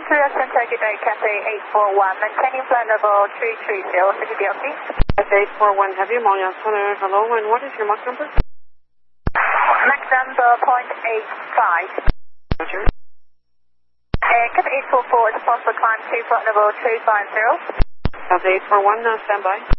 Reaction Target Day, Cathay 841, maintaining flight level 330, city BLC. Cathay 841 Heavy, Malian Center, hello, and what is your Mach number? Mach number 0.85. Roger. Cathay 844 is possible climb to flight level 350. Cathay 841, stand by.